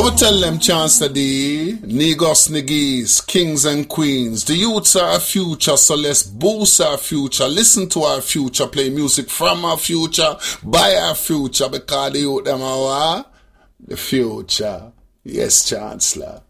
I'ma tell them, Chancellor D, Niggas, Niggies, Kings and Queens, the youths are our future, so let's boost our future, listen to our future, play music from our future, by our future, because the youth them are the future. Yes, Chancellor.